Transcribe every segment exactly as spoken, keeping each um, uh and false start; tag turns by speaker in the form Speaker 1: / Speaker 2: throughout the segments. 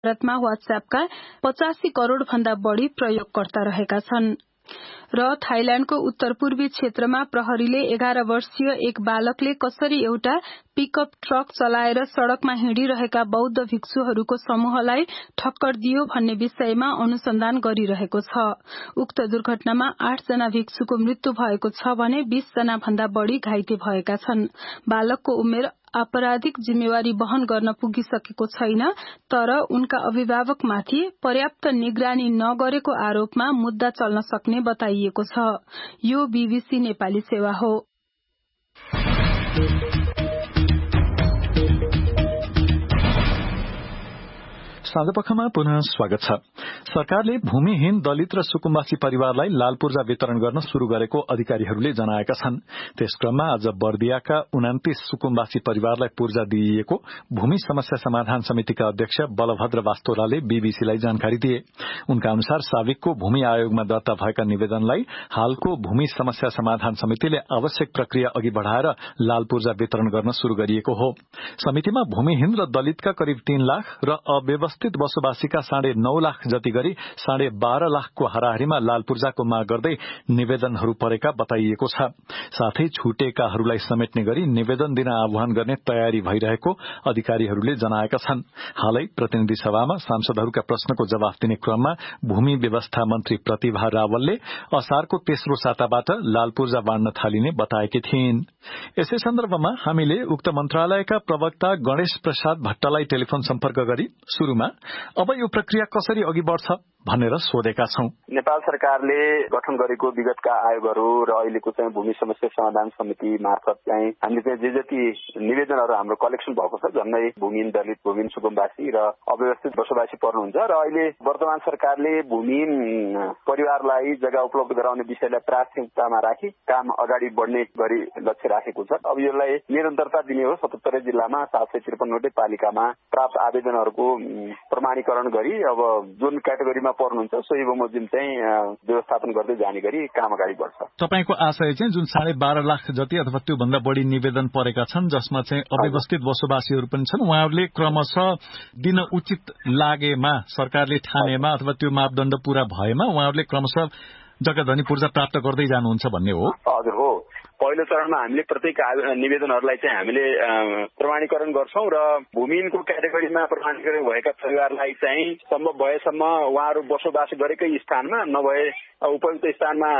Speaker 1: भारतमा व्हाट्सएपका पचासी करोड़ भन्दा बढ़ी प्रयोगकर्ता रहेका छन् र थाइल्याण्डको उत्तर पूर्वी क्षेत्रमा प्रहरीले एघार वर्षीय एक बालकले कसरी एउटा पिकअप ट्रक चलाएर सड़कमा हिँडिरहेका बौद्ध भिक्षुहरूको समूहलाई ठक्कर दियो भन्ने विषयमा अनुसन्धान गरिरहेको छ। उक्त दुर्घटनामा आठ जना भिक्षुको मृत्यु भएको छ भने बीस जना भन्दा बढ़ी घाइते भएका छन्। बालकको उमेर आपराधिक जिम्मेवारी वहन गर्न पुगिसकेको छैन, तर उनका अभिभावकमाथि पर्याप्त निगरानी नगरेको आरोपमा मुद्दा चल्न सक्ने बताइएको छ। यो बीबीसी नेपाली सेवा हो।
Speaker 2: साँझपखमा पुनः स्वागत छ। सरकारले भूमिहीन दलित र सुकुम्बासी परिवारलाई लाल पूर्जा वितरण गर्न शुरू गरेको अधिकारीहरूले जनाएका छन्। त्यस क्रममा आज बर्दियाका उनान्तीस सुकुम्बासी परिवारलाई पूर्जा दिइएको भूमि समस्या समाधान समितिका अध्यक्ष बलभद्र वास्तोलाले बीबीसीलाई जानकारी दिए। उनका अनुसार साविकको भूमि आयोगमा दर्ता भएका निवेदनलाई हालको भूमि समस्या समाधान समितिले आवश्यक प्रक्रिया अघि बढ़ाएर लाल पूर्जा वितरण गर्न शुरू गरिएको हो। समितिमा भूमिहीन र दलितका करिब तीन लाख र अव्यवस्थित बसोबासीका साढे नौ लाख जति गरी साढे बाह्र लाखको हाराहारीमा लाल पूर्जाको माग गर्दै निवेदनहरू परेका बताइएको छ। साथै छुटेकाहरूलाई समेट्ने गरी निवेदन दिन आह्वान गर्ने तयारी भइरहेको अधिकारीहरूले जनाएका छन्। हालै प्रतिनिधि सभामा सांसदहरूका प्रश्नको जवाफ दिने क्रममा भूमि व्यवस्था मन्त्री प्रतिभा रावलले असारको तेस्रो साताबाट लाल पूर्जा बाँड्न थालिने बताएकी थिइन्। यसै सन्दर्भमा हामीले उक्त मन्त्रालयका प्रवक्ता गणेश प्रसाद भट्टलाई टेलिफोन सम्पर्क गरी शुरूमा अब यो प्रक्रिया कसरी अघि बढ्छ भनेर सोधेका छौं।
Speaker 3: नेपाल सरकारले गठन गरेको विगतका आयोगहरू र अहिलेको चाहिँ भूमि समस्या समाधान समिति मार्फत चाहिँ हामीले चाहिँ जे जति निवेदनहरू हाम्रो कलेक्सन भएको छ, झन्डै भूमिहीन दलित, भूमिहीन सुकुम्बासी र अव्यवस्थित बसोबासी पर्नुहुन्छ र अहिले वर्तमान सरकारले भूमिहीन परिवारलाई जग्गा उपलब्ध गराउने विषयलाई प्राथमिकतामा राखी काम अगाडि बढ्ने गरी लक्ष्य राखेको छ। अब यसलाई निरन्तरता दिने हो। सतहत्तरै जिल्लामा सात सय त्रिपन्नवटै पालिकामा प्राप्त आवेदनहरूको प्रमाणीकरण गरी अब जुन क्याटेगोरीमा पर्नुहुन्छ सोही बमोजिम चाहिँ व्यवस्थापन गर्दै जाने गरी काम अगाडि बढ्छ।
Speaker 2: तपाईको आशय चाहिँ जुन साढे बाह्र लाख जति अथवा त्यो भन्दा बढ़ी निवेदन परेका छन् जसमा चाहिँ अव्यवस्थित बसोबासीहरू पनि छन्, उहाँहरूले क्रमशः दिन उचित लागेमा सरकारले ठानेमा अथवा त्यो मापदण्ड पूरा भएमा उहाँहरूले क्रमशः जग्गाधनी पूर्जा प्राप्त गर्दै जानुहुन्छ भन्ने हो?
Speaker 3: हजुर हो। पहिलो चरणमा हामीले प्रत्येक निवेदनहरूलाई चाहिँ हामीले प्रमाणीकरण गर्छौं र भूमिहीनको क्याटेगोरीमा प्रमाणीकरण भएका परिवारलाई चाहिँ सम्भव भएसम्म उहाँहरू बसोबास गरेकै स्थानमा नभए उपयुक्त स्थानमा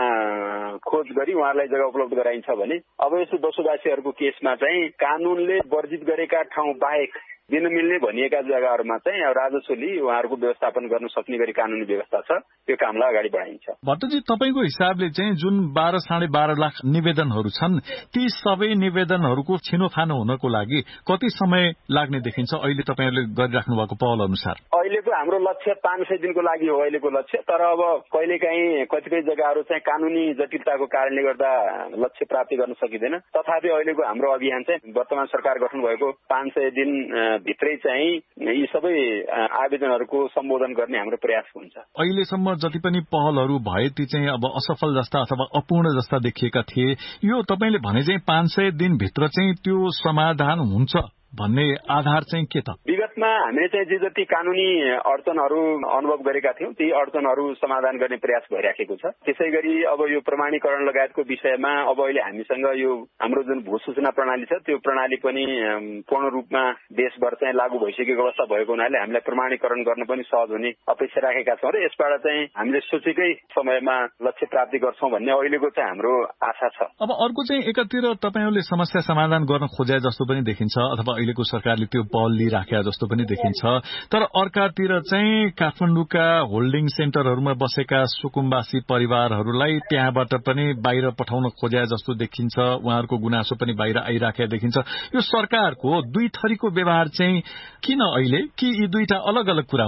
Speaker 3: खोज गरी उहाँहरूलाई जग्गा उपलब्ध गराइन्छ भने अब यस्तो बसोबासीहरूको केसमा चाहिँ कानूनले वर्जित गरेका ठाउँ बाहेक दिन मिल्ने भनिएका जग्गाहरूमा चाहिँ राजस्वले उहाँहरूको व्यवस्थापन गर्न सक्ने गरी कानूनी व्यवस्था छ। त्यो कामलाई अगाडि बढाइन्छ।
Speaker 2: भट्टजी, तपाईँको हिसाबले चाहिँ जुन बाह्र साढे बाह्र लाख निवेदनहरू छन् ती सबै निवेदनहरूको छिनोफानो हुनको लागि कति समय लाग्ने देखिन्छ अहिले तपाईँहरूले गरिराख्नु भएको पहल अनुसार?
Speaker 3: अहिलेको हाम्रो लक्ष्य पाँच सय दिनको लागि हो अहिलेको लक्ष्य, तर अब कहिलेकाहीँ कतिपय जग्गाहरू चाहिँ कानूनी जटिलताको कारणले गर्दा लक्ष्य प्राप्ति गर्न सकिँदैन। तथापि अहिलेको हाम्रो अभियान चाहिँ वर्तमान सरकार गठन भएको पाँच सय दिन भित्रै चाहिँ यी सबै आवेदनहरूको सम्बोधन गर्ने हाम्रो प्रयास हुन्छ।
Speaker 2: अहिलेसम्म जति पनि पहलहरू भए ती चाहिँ अब असफल जस्ता अथवा अपूर्ण जस्ता देखिएका थिए। यो तपाईँले भने चाहिँ पाँच सय दिनभित्र चाहिँ त्यो समाधान हुन्छ भन्ने आधार चाहिँ के त?
Speaker 3: विगतमा हामीले चाहिँ जे जति कानूनी अडचनहरू अनुभव गरेका थियौं ती अडचनहरू समाधान गर्ने प्रयास भइराखेको छ। त्यसै गरी अब यो प्रमाणीकरण लगायतको विषयमा अब अहिले हामीसँग यो हाम्रो जुन भू सूचना प्रणाली छ त्यो प्रणाली पनि पूर्ण रूपमा देशभर चाहिँ लागू भइसकेको अवस्था भएको हुनाले हामीलाई प्रमाणीकरण गर्न पनि सहज हुने अपेक्षा राखेका छौं र यसबाट चाहिँ हामीले सोचेकै समयमा लक्ष्य प्राप्ति गर्छौं भन्ने अहिलेको चाहिँ हाम्रो आशा छ।
Speaker 2: अब अर्को चाहिँ एकातिर तपाईँहरूले समस्या समाधान गर्न खोजे जस्तो पनि देखिन्छ अथवा अहिलेको सरकारले त्यो पहल लिइराखेका जस्तो पनि देखिन्छ, तर अर्कातिर चाहिँ काठमाडौँका होल्डिङ सेन्टरहरूमा बसेका सुकुम्बासी परिवारहरूलाई त्यहाँबाट पनि बाहिर पठाउन खोजे जस्तो देखिन्छ। उहाँहरूको गुनासो पनि बाहिर आइराखेका देखिन्छ। यो सरकारको दुई थरीको व्यवहार चाहिँ किन अहिले, कि यी दुईटा अलग अलग कुरा हुन्?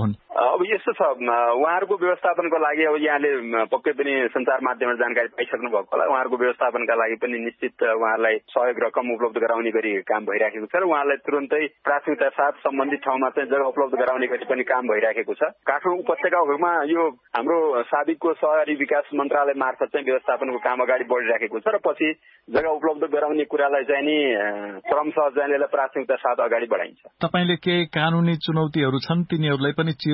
Speaker 3: अब यस्तो छ, उहाँहरूको व्यवस्थापनको लागि अब यहाँले पक्कै पनि सञ्चार माध्यममा जानकारी पाइसक्नु भएको होला। उहाँहरूको व्यवस्थापनका लागि पनि निश्चित उहाँहरूलाई सहयोग रकम उपलब्ध गराउने गरी काम भइराखेको छ र उहाँलाई तुरन्तै प्राथमिकता साथ सम्बन्धित ठाउँमा चाहिँ जग्गा उपलब्ध गराउने गरी पनि काम भइराखेको छ। काठमाडौँ उपत्यकाहरूमा यो हाम्रो साबिकको सहकारी विकास मन्त्रालय मार्फत चाहिँ व्यवस्थापनको काम अगाडि बढिराखेको छ र पछि जग्गा उपलब्ध गराउने कुरालाई चाहिँ नि क्रमशः चाहिँ प्राथमिकता साथ अगाडि बढाइन्छ।
Speaker 2: तपाईले केही कानूनी चुनौतीहरू छन् तिनीहरूलाई पनि